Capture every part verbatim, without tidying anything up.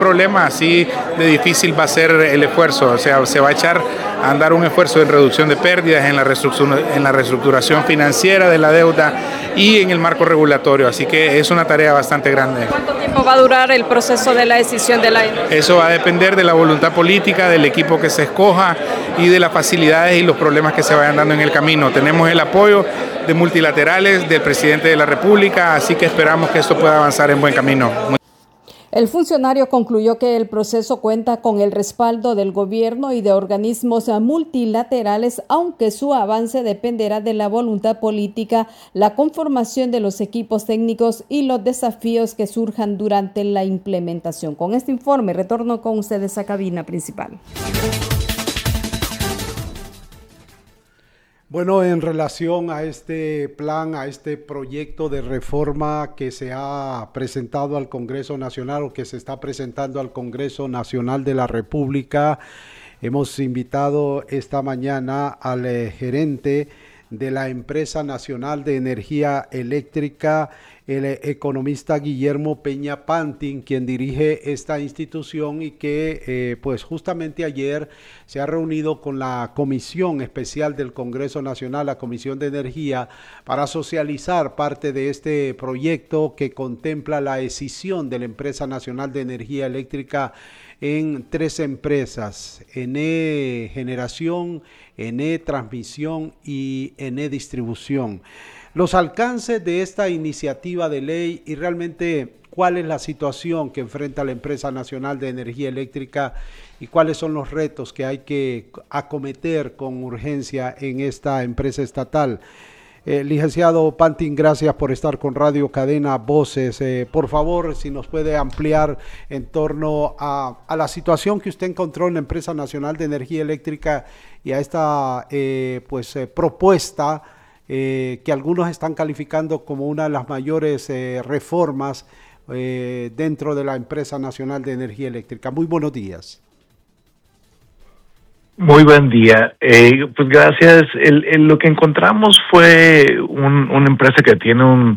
Problema así de difícil va a ser el esfuerzo, o sea, se va a echar a andar un esfuerzo en reducción de pérdidas, en la reestructuración, en la reestructuración financiera de la deuda y en el marco regulatorio, así que es una tarea bastante grande. ¿Cuánto tiempo va a durar el proceso de la decisión de la A N E? Eso va a depender de la voluntad política, del equipo que se escoja y de las facilidades y los problemas que se vayan dando en el camino. Tenemos el apoyo de multilaterales del presidente de la República, así que esperamos que esto pueda avanzar en buen camino. El funcionario concluyó que el proceso cuenta con el respaldo del gobierno y de organismos multilaterales, aunque su avance dependerá de la voluntad política, la conformación de los equipos técnicos y los desafíos que surjan durante la implementación. Con este informe, retorno con ustedes a cabina principal. Bueno, en relación a este plan, a este proyecto de reforma que se ha presentado al Congreso Nacional o que se está presentando al Congreso Nacional de la República, hemos invitado esta mañana al eh, gerente de la Empresa Nacional de Energía Eléctrica, el economista Guillermo Peña Pantin, quien dirige esta institución y que eh, pues justamente ayer se ha reunido con la Comisión Especial del Congreso Nacional, la Comisión de Energía, para socializar parte de este proyecto que contempla la escisión de la Empresa Nacional de Energía Eléctrica en tres empresas: ENE Generación, ENE Transmisión y ENE Distribución. Los alcances de esta iniciativa de ley y realmente cuál es la situación que enfrenta la Empresa Nacional de Energía Eléctrica y cuáles son los retos que hay que acometer con urgencia en esta empresa estatal. Eh, licenciado Pantin, gracias por estar con Radio Cadena Voces. Eh, por favor, si nos puede ampliar en torno a, a la situación que usted encontró en la Empresa Nacional de Energía Eléctrica y a esta eh, pues eh, propuesta eh, que algunos están calificando como una de las mayores eh, reformas eh, dentro de la Empresa Nacional de Energía Eléctrica. Muy buenos días. Muy buen día. Eh, pues gracias. El, el, lo que encontramos fue un, una empresa que tiene un,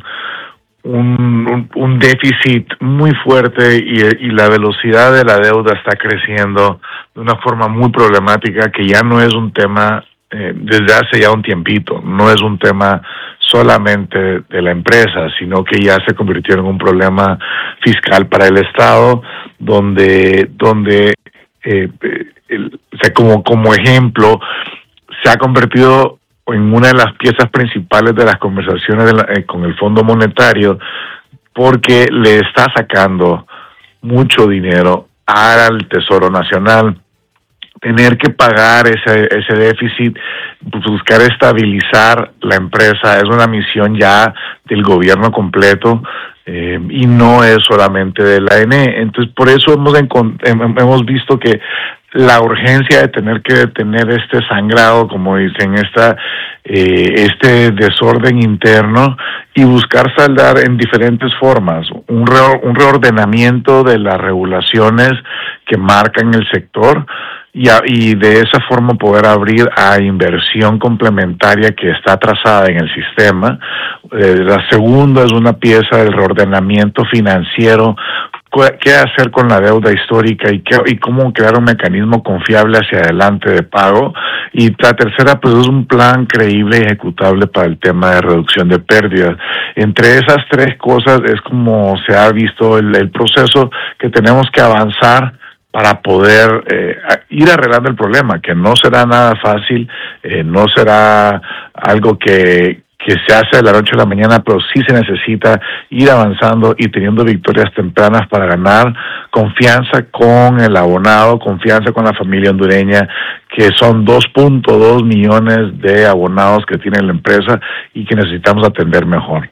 un, un, un déficit muy fuerte y, y la velocidad de la deuda está creciendo de una forma muy problemática, que ya no es un tema eh, desde hace ya un tiempito, no es un tema solamente de la empresa, sino que ya se convirtió en un problema fiscal para el Estado, donde, donde eh, el, o sea, como, como ejemplo, se ha convertido en una de las piezas principales de las conversaciones de la, eh, con el Fondo Monetario, porque le está sacando mucho dinero al Tesoro Nacional. Tener que pagar ese, ese déficit, buscar estabilizar la empresa, es una misión ya del gobierno completo, eh, y no es solamente de la A N E. Entonces, por eso hemos, hemos visto que la urgencia de tener que detener este sangrado, como dicen, esta, eh, este desorden interno, y buscar saldar en diferentes formas, un, re, un reordenamiento de las regulaciones que marcan el sector, y, a, y de esa forma poder abrir a inversión complementaria que está atrasada en el sistema. Eh, la segunda es una pieza del reordenamiento financiero, qué hacer con la deuda histórica y, qué, y cómo crear un mecanismo confiable hacia adelante de pago. Y la tercera, pues, es un plan creíble y ejecutable para el tema de reducción de pérdidas. Entre esas tres cosas es como se ha visto el, el proceso que tenemos que avanzar para poder eh, ir arreglando el problema, que no será nada fácil, eh, no será algo que que se hace de la noche a la mañana, pero sí se necesita ir avanzando y teniendo victorias tempranas para ganar confianza con el abonado, confianza con la familia hondureña, que son dos punto dos millones de abonados que tiene la empresa y que necesitamos atender mejor.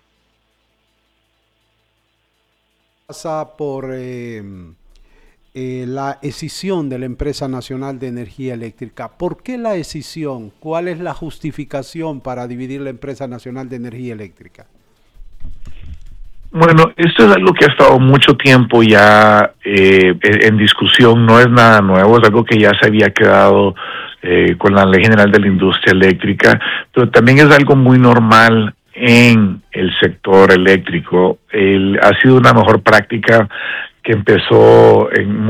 Pasa por eh, eh, la escisión de la Empresa Nacional de Energía Eléctrica. ¿Por qué la escisión? ¿Cuál es la justificación para dividir la Empresa Nacional de Energía Eléctrica? Bueno, esto es algo que ha estado mucho tiempo ya eh, en discusión, no es nada nuevo, es algo que ya se había quedado eh, con la Ley General de la Industria Eléctrica, pero también es algo muy normal en el sector eléctrico. El, ha sido una mejor práctica que empezó en